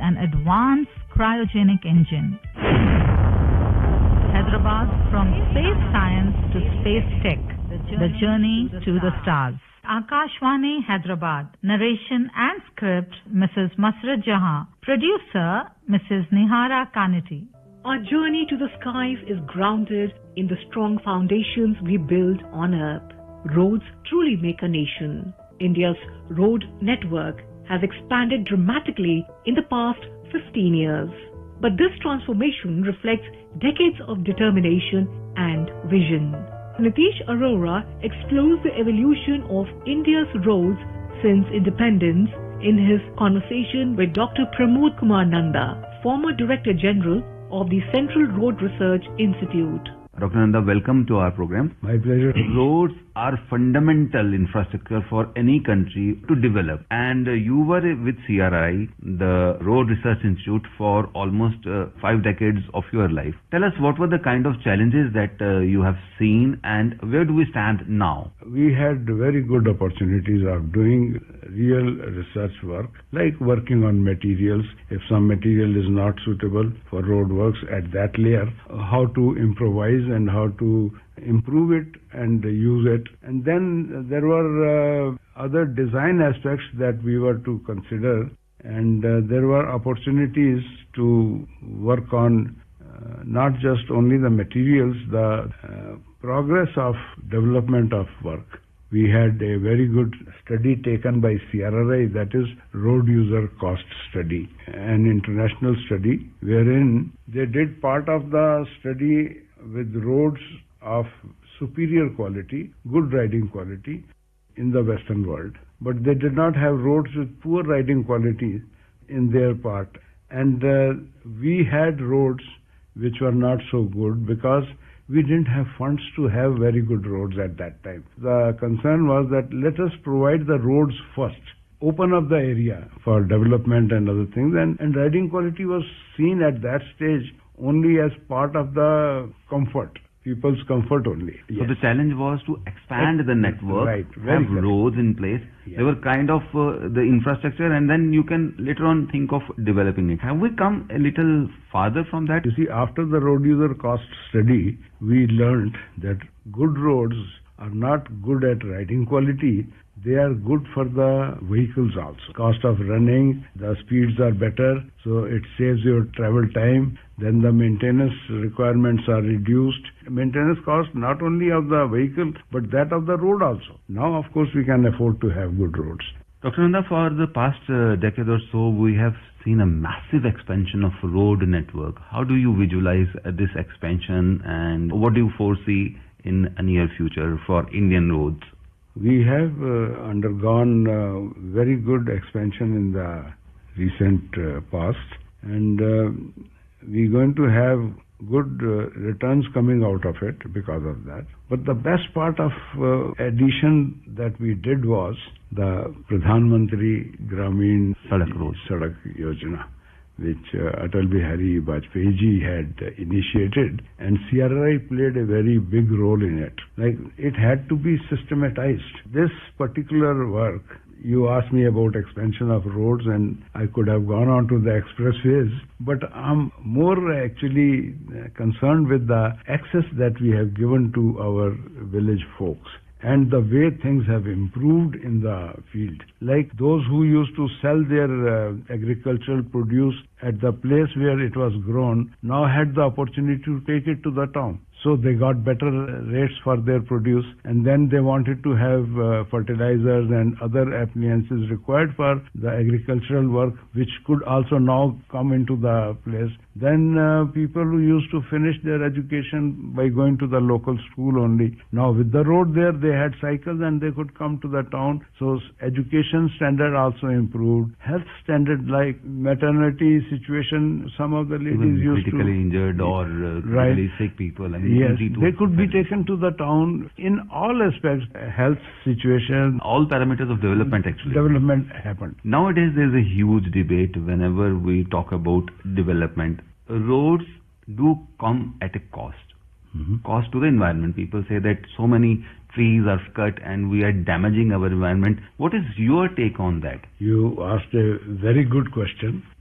an advanced cryogenic engine. Hyderabad, from space science to space tech, the journey to the stars. Akashvani Hyderabad. Narration and script Mrs. Masrat Jahan. Producer Mrs. Nihara Kaniti. Our journey to the skies is grounded in the strong foundations we build on Earth. Roads truly make a nation. India's road network has expanded dramatically in the past 15 years. But this transformation reflects decades of determination and vision. Nitish Arora explores the evolution of India's roads since independence in his conversation with Dr. Pramod Kumar Nanda, former Director General of the Central Road Research Institute. Dr. Nanda, welcome to our program. My pleasure. Roads are fundamental infrastructure for any country to develop. And you were with CRI, the Road Research Institute, for almost 5 decades of your life. Tell us, what were the kind of challenges that you have seen, and where do we stand now? We had very good opportunities of doing real research work, like working on materials. If some material is not suitable for road works at that layer, how to improvise and how to improve it and use it. And then there were other design aspects that we were to consider, and there were opportunities to work on not just only the materials, the progress of development of work. We had a very good study taken by CRRI, that is Road User Cost Study, an international study wherein they did part of the study with roads of superior quality, good riding quality in the Western world. But they did not have roads with poor riding quality in their part. And we had roads which were not so good because we didn't have funds to have very good roads at that time. The concern was that let us provide the roads first, open up the area for development and other things, and riding quality was seen at that stage only as part of the comfort, people's comfort only. So the challenge was to expand the network, right, have roads in place. They were kind of the infrastructure, and then you can later on think of developing it. Have we come a little farther from that? You see, after the road user cost study, we learned that good roads are not good at riding quality. They are good for the vehicles also. Cost of running, the speeds are better, so it saves your travel time. Then the maintenance requirements are reduced. Maintenance cost not only of the vehicle, but that of the road also. Now, of course, we can afford to have good roads. Dr. Nanda, for the past decade or so, we have seen a massive expansion of road network. How do you visualize this expansion, and what do you foresee in a near future for Indian roads? We have undergone very good expansion in the recent past, and we're going to have good returns coming out of it because of that. But the best part of addition that we did was the Pradhan Mantri Gramin Sadak Yojana, which Atal Bihari Vajpayee ji had initiated, and CRRI played a very big role in it. Like, it had to be systematized. This particular work, you asked me about expansion of roads, and I could have gone on to the expressways, but I'm more actually concerned with the access that we have given to our village folks and the way things have improved in the field. Like those who used to sell their agricultural produce at the place where it was grown now had the opportunity to take it to the town. So they got better rates for their produce, and then they wanted to have fertilizers and other appliances required for the agricultural work, which could also now come into the place. Then people who used to finish their education by going to the local school only, now with the road there, they had cycles and they could come to the town. So education standard also improved. Health standard, like maternity situation, some of the ladies even used critically to... injured or critically sick people. I mean, yes, they could be taken to the town in all aspects, health situation. All parameters of development actually. Development happened. Nowadays there is a huge debate whenever we talk about development. Roads do come at a cost. Cost to the environment. People say that so many trees are cut and we are damaging our environment. What is your take on that? You asked a very good question.